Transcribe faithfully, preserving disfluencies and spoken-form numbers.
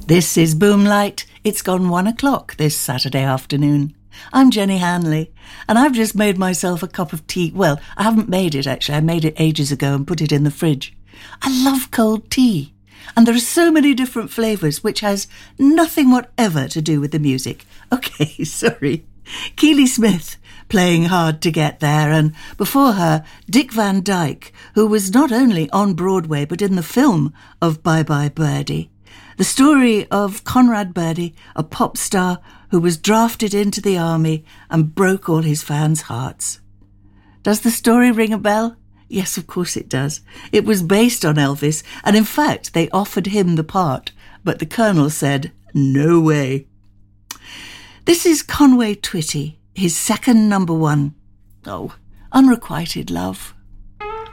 This is Boomlight. It's gone one o'clock this Saturday afternoon. I'm Jenny Hanley, and I've just made myself a cup of tea. Well, I haven't made it, actually. I made it ages ago and put it in the fridge. I love cold tea, and there are so many different flavours, which has nothing whatever to do with the music. Okay, sorry. Keely Smith playing Hard to Get There, and before her, Dick Van Dyke, who was not only on Broadway but in the film of Bye Bye Birdie. The story of Conrad Birdie, a pop star who was drafted into the army and broke all his fans' hearts. Does the story ring a bell? Yes, of course it does. It was based on Elvis, and in fact they offered him the part, but the Colonel said, no way. This is Conway Twitty, his second number one. Oh, Unrequited Love.